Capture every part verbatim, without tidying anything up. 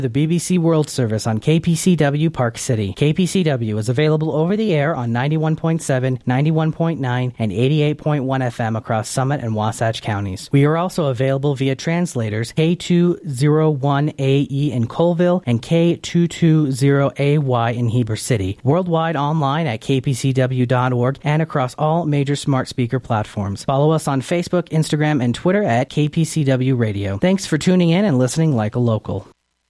The B B C World Service on K P C W Park City. K P C W is available over the air on ninety-one point seven, ninety-one point nine, and eighty-eight point one F M across Summit and Wasatch counties. We are also available via translators K two oh one A E in Colville and K two twenty A Y in Heber City. Worldwide online at k p c w dot org and across all major smart speaker platforms. Follow us on Facebook, Instagram, and Twitter at K P C W Radio. Thanks for tuning in and listening like a local.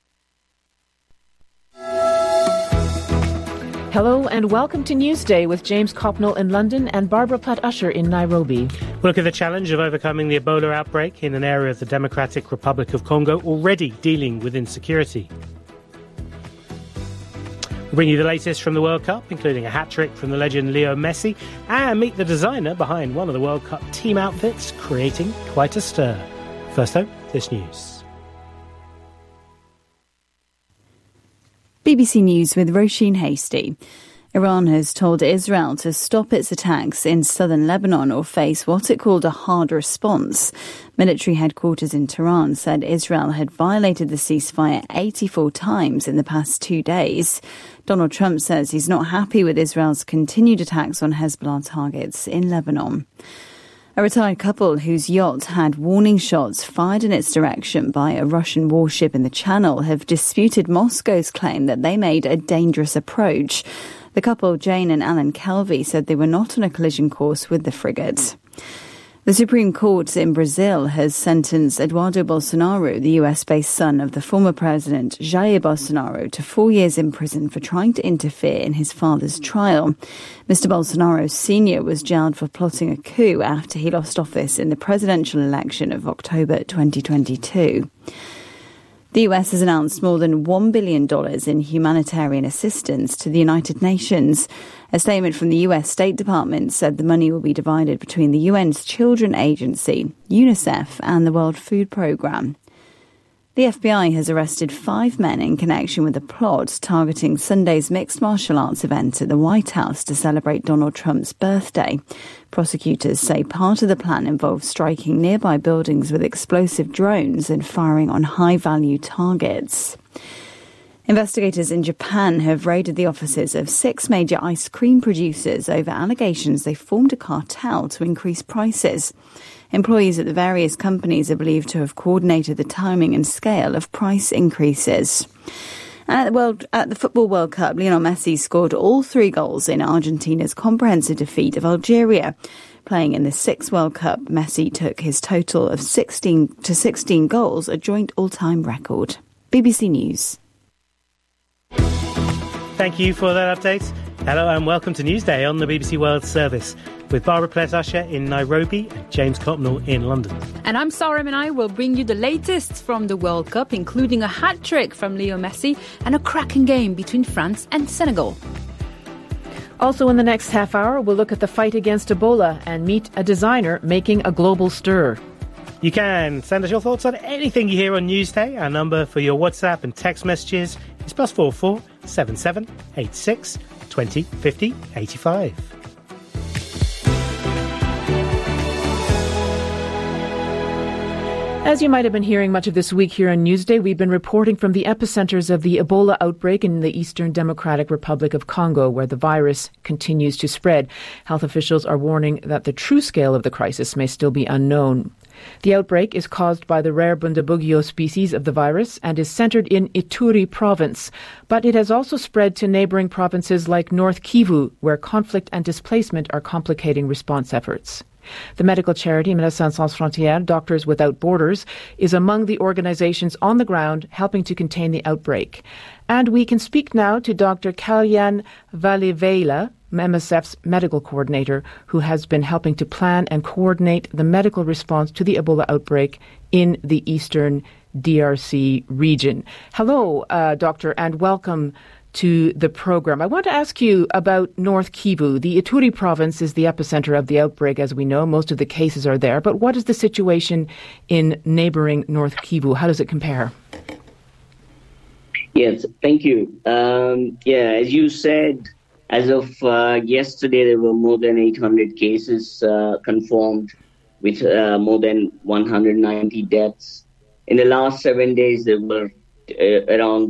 Hello and welcome to Newsday with James Copnell in London and Barbara Platt-Usher in Nairobi. We'll look at the challenge of overcoming the Ebola outbreak in an area of the Democratic Republic of Congo already dealing with insecurity. We'll bring you the latest from the World Cup, including a hat-trick from the legend Leo Messi, and meet the designer behind one of the World Cup team outfits, creating quite a stir. First though, this news. B B C News with Roisin Hasty. Iran has told Israel to stop its attacks in southern Lebanon or face what it called a hard response. Military headquarters in Tehran said Israel had violated the ceasefire eighty-four times in the past two days. Donald Trump says he's not happy with Israel's continued attacks on Hezbollah targets in Lebanon. A retired couple whose yacht had warning shots fired in its direction by a Russian warship in the Channel have disputed Moscow's claim that they made a dangerous approach. The couple, Jane and Alan Kelvey, said they were not on a collision course with the frigate. The Supreme Court in Brazil has sentenced Eduardo Bolsonaro, the U S-based son of the former president Jair Bolsonaro, to four years in prison for trying to interfere in his father's trial. Mister Bolsonaro Senior was jailed for plotting a coup after he lost office in the presidential election of October twenty twenty-two. The U S has announced more than one billion dollars in humanitarian assistance to the United Nations. A statement from the U S State Department said the money will be divided between the U N's Children Agency, UNICEF, and the World Food Programme. The F B I has arrested five men in connection with a plot targeting Sunday's mixed martial arts event at the White House to celebrate Donald Trump's birthday. Prosecutors say part of the plan involved striking nearby buildings with explosive drones and firing on high-value targets. Investigators in Japan have raided the offices of six major ice cream producers over allegations they formed a cartel to increase prices. Employees at the various companies are believed to have coordinated the timing and scale of price increases. At the, World, at the Football World Cup, Lionel Messi scored all three goals in Argentina's comprehensive defeat of Algeria. Playing in the sixth World Cup, Messi took his total of sixteen to sixteen goals, a joint all-time record. B B C News. Thank you for that update. Hello and welcome to Newsday on the B B C World Service with Barbara Platt-Usher in Nairobi and James Copnell in London. And I'm Sarah and I will bring you the latest from the World Cup, including a hat-trick from Leo Messi and a cracking game between France and Senegal. Also in the next half hour, we'll look at the fight against Ebola and meet a designer making a global stir. You can send us your thoughts on anything you hear on Newsday. Our number for your WhatsApp and text messages is plus four four seven seven eight six twenty fifty eighty five. As you might have been hearing much of this week here on Newsday, we've been reporting from the epicenters of the Ebola outbreak in the Eastern Democratic Republic of Congo, where the virus continues to spread. Health officials are warning that the true scale of the crisis may still be unknown. The outbreak is caused by the rare Bundibugyo species of the virus and is centered in Ituri province, but it has also spread to neighboring provinces like North Kivu, where conflict and displacement are complicating response efforts. The medical charity Médecins Sans Frontières, Doctors Without Borders, is among the organizations on the ground helping to contain the outbreak. And we can speak now to Doctor Kalyan Valiveila, M S F's medical coordinator, who has been helping to plan and coordinate the medical response to the Ebola outbreak in the eastern D R C region. Hello, uh, Doctor, and welcome to the program. I want to ask you about North Kivu. The Ituri province is the epicenter of the outbreak, as we know. Most of the cases are there. But what is the situation in neighboring North Kivu? How does it compare? Yes, thank you. Um, yeah, as you said, as of uh, yesterday, there were more than eight hundred cases uh, confirmed with uh, more than one hundred ninety deaths. In the last seven days, there were uh, around